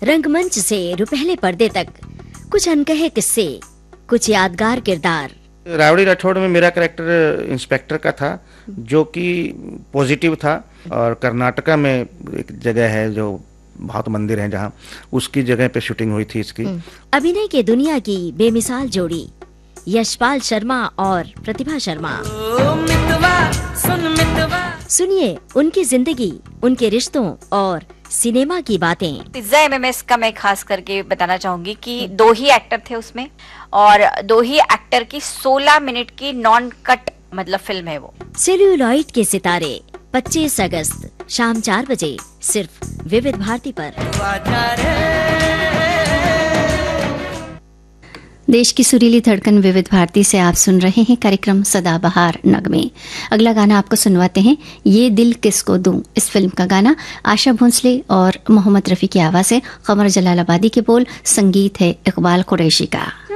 रंगमंच से रुपहले पर्दे तक, कुछ अनकहे किस्से, कुछ यादगार किरदार। रावड़ी राठौड़ में मेरा कैरेक्टर इंस्पेक्टर का था जो कि पॉजिटिव था, और कर्नाटका में एक जगह है जो बहुत मंदिर हैं जहाँ, उसकी जगह पे शूटिंग हुई थी इसकी। अभिनय के दुनिया की बेमिसाल जोड़ी यशपाल शर्मा और प्रतिभा शर्मा। सुनिए उनकी जिंदगी, उनके रिश्तों और सिनेमा की बातें। पिज्जा एमएमएस का मैं खास करके बताना चाहूंगी कि 2 ही एक्टर थे उसमें, और 2 ही एक्टर की 16 मिनट की नॉन कट मतलब फिल्म है वो। सेल्यूलॉइड के सितारे 25 अगस्त शाम 4 बजे सिर्फ विविध भारती पर। देश की सुरीली धड़कन विविध भारती से आप सुन रहे हैं कार्यक्रम सदाबहार नगमे। अगला गाना आपको सुनवाते हैं, ये दिल किसको दूं। इस फिल्म का गाना आशा भोंसले और मोहम्मद रफ़ी की आवाज़ है, कमर जलालाबादी के बोल, संगीत है इकबाल कुरैशी का।